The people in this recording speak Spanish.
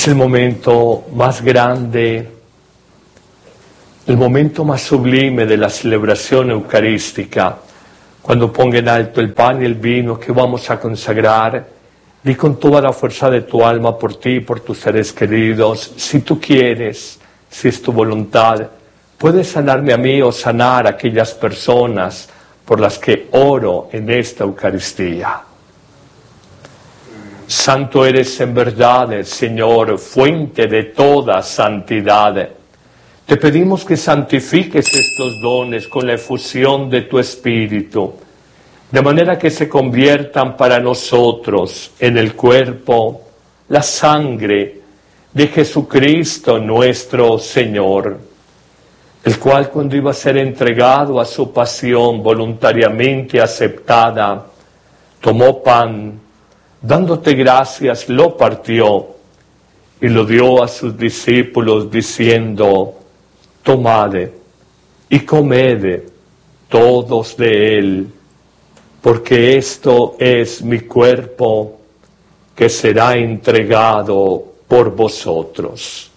Es el momento más grande, el momento más sublime de la celebración eucarística, cuando ponga en alto el pan y el vino que vamos a consagrar. Di con toda la fuerza de tu alma por ti y por tus seres queridos: si tú quieres, si es tu voluntad, puedes sanarme a mí o sanar a aquellas personas por las que oro en esta Eucaristía. Santo eres en verdad, Señor, fuente de toda santidad. Te pedimos que santifiques estos dones con la efusión de tu Espíritu, de manera que se conviertan para nosotros en el cuerpo, la sangre de Jesucristo nuestro Señor, el cual, cuando iba a ser entregado a su pasión voluntariamente aceptada, tomó pan, dándote gracias, lo partió y lo dio a sus discípulos diciendo: tomad y comed todos de él, porque esto es mi cuerpo que será entregado por vosotros.